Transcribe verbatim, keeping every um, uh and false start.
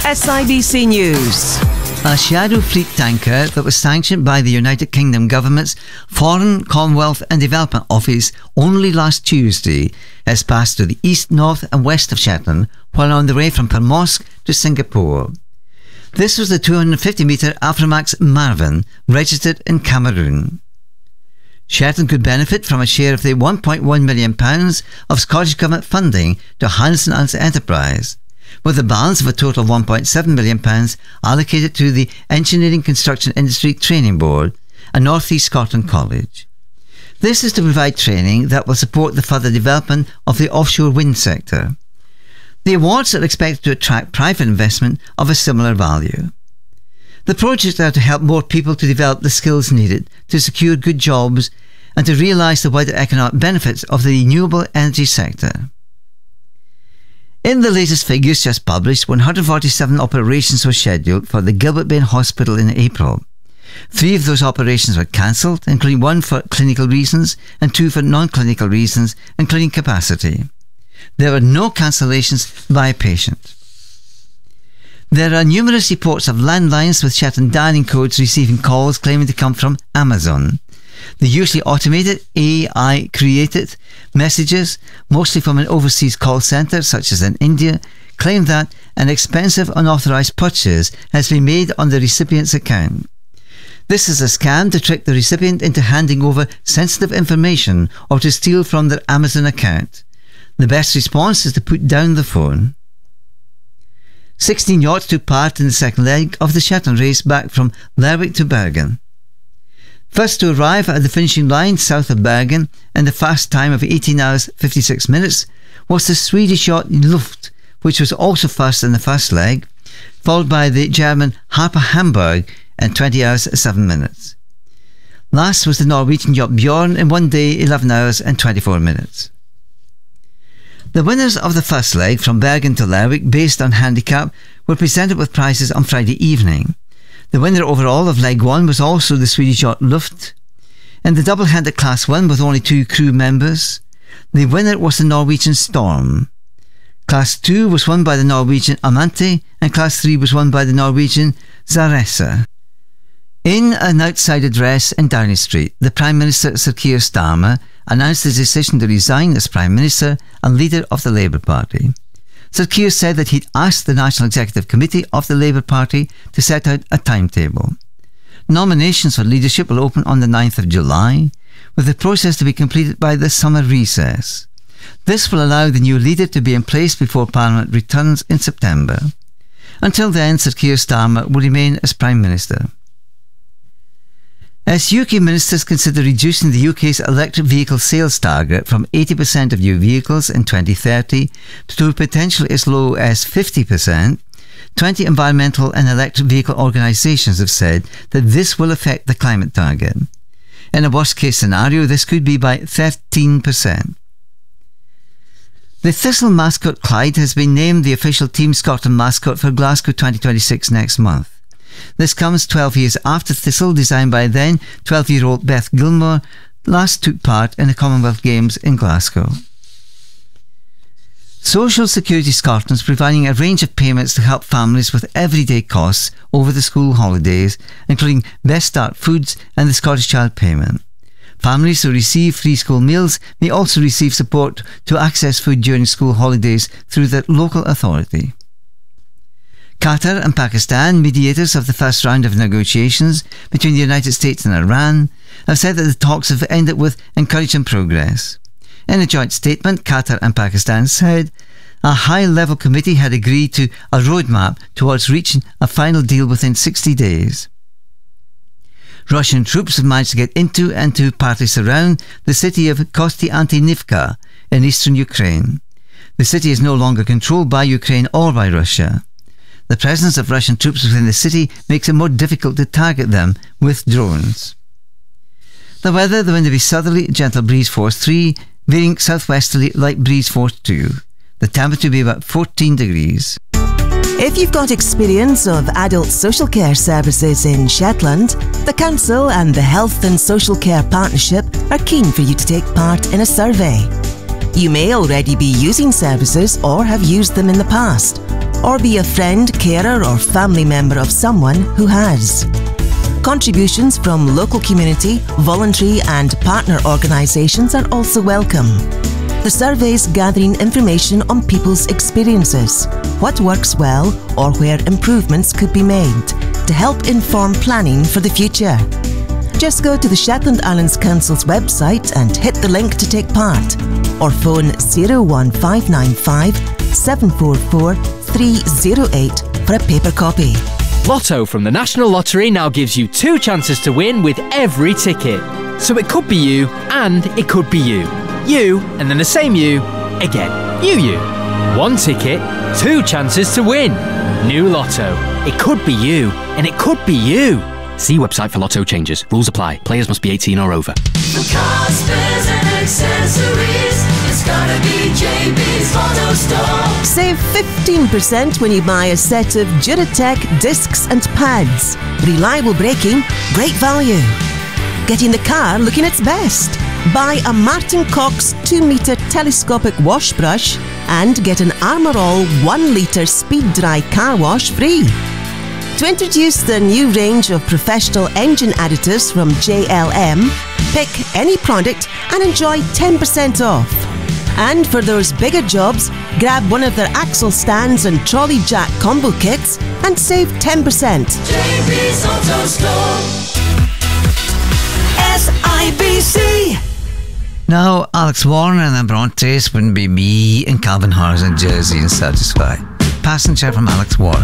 S I B C News. A shadow fleet tanker that was sanctioned by the United Kingdom government's Foreign, Commonwealth and Development Office only last Tuesday has passed to the east, north and west of Shetland while on the way from Permosk to Singapore. This was the two hundred fifty metre Aframax Marvin, registered in Cameroon. Shetland could benefit from a share of the one point one million pounds of Scottish Government funding to Hanson and Enterprise, with a balance of a total of one point seven million pounds allocated to the Engineering Construction Industry Training Board and North East Scotland College. This is to provide training that will support the further development of the offshore wind sector. The awards are expected to attract private investment of a similar value. The projects are to help more people to develop the skills needed to secure good jobs and to realise the wider economic benefits of the renewable energy sector. In the latest figures just published, one hundred forty-seven operations were scheduled for the Gilbert Bain Hospital in April. Three of those operations were cancelled, including one for clinical reasons and two for non-clinical reasons, including capacity. There were no cancellations by a patient. There are numerous reports of landlines with Shetland dialing codes receiving calls claiming to come from Amazon. The usually automated, A I-created messages, mostly from an overseas call centre such as in India, claim that an expensive unauthorised purchase has been made on the recipient's account. This is a scam to trick the recipient into handing over sensitive information or to steal from their Amazon account. The best response is to put down the phone. sixteen yachts took part in the second leg of the Shetland race back from Lerwick to Bergen. First to arrive at the finishing line south of Bergen in the fast time of eighteen hours fifty-six minutes was the Swedish yacht Luft, which was also first in the first leg, followed by the German Harper Hamburg in twenty hours seven minutes. Last was the Norwegian yacht Bjorn in one day, eleven hours and twenty-four minutes. The winners of the first leg from Bergen to Lerwick, based on handicap, were presented with prizes on Friday evening. The winner overall of leg one was also the Swedish yacht Luft. In the double-handed class one with only two crew members, the winner was the Norwegian Storm. Class two was won by the Norwegian Amante and class three was won by the Norwegian Zaressa. In an outside address in Downing Street, the Prime Minister Sir Keir Starmer announced his decision to resign as Prime Minister and leader of the Labour Party. Sir Keir said that he'd asked the National Executive Committee of the Labour Party to set out a timetable. Nominations for leadership will open on the ninth of July, with the process to be completed by the summer recess. This will allow the new leader to be in place before Parliament returns in September. Until then, Sir Keir Starmer will remain as Prime Minister. As U K ministers consider reducing the U K's electric vehicle sales target from eighty percent of new vehicles in twenty thirty to potentially as low as fifty percent, twenty environmental and electric vehicle organisations have said that this will affect the climate target. In a worst-case scenario, this could be by thirteen percent. The Thistle mascot Clyde has been named the official Team Scotland mascot for Glasgow twenty twenty-six next month. This comes twelve years after Thistle, designed by then twelve-year-old Beth Gilmore, last took part in the Commonwealth Games in Glasgow. Social Security Scotland is providing a range of payments to help families with everyday costs over the school holidays, including Best Start Foods and the Scottish Child Payment. Families who receive free school meals may also receive support to access food during school holidays through their local authority. Qatar and Pakistan, mediators of the first round of negotiations between the United States and Iran, have said that the talks have ended with encouraging progress. In a joint statement, Qatar and Pakistan said a high-level committee had agreed to a roadmap towards reaching a final deal within sixty days. Russian troops have managed to get into and to partly surround the city of Kostyantynivka in eastern Ukraine. The city is no longer controlled by Ukraine or by Russia. The presence of Russian troops within the city makes it more difficult to target them with drones. The weather, the wind will be southerly, gentle breeze force three, veering southwesterly, light breeze force two. The temperature will be about fourteen degrees. If you've got experience of adult social care services in Shetland, the Council and the Health and Social Care Partnership are keen for you to take part in a survey. You may already be using services or have used them in the past, or be a friend, carer or family member of someone who has. Contributions from local community, voluntary and partner organisations are also welcome. The survey's gathering information on people's experiences, what works well or where improvements could be made to help inform planning for the future. Just go to the Shetland Islands Council's website and hit the link to take part, or phone zero one five nine five seven four four three zero eight for a paper copy. Lotto from the National Lottery now gives you two chances to win with every ticket. So it could be you and it could be you. You and then the same you again. You, you. One ticket, two chances to win. New Lotto. It could be you and it could be you. See website for Lotto changes. Rules apply. Players must be eighteen or over. For cars, spares and accessories, it's gotta be J B's Auto Store. Save fifteen percent when you buy a set of Duratec discs and pads. Reliable braking, great value. Getting the car looking its best. Buy a Martin Cox two metre telescopic wash brush and get an Armour All one litre speed dry car wash free. To introduce the new range of professional engine additives from J L M, pick any product and enjoy ten percent off. And for those bigger jobs, grab one of their axle stands and trolley jack combo kits and save ten percent. J B's Auto Store. S I B C. Now, Alex Warner and the Brontes wouldn't be me and Calvin Harris in Jersey and Satisfied. Passenger from Alex Warner.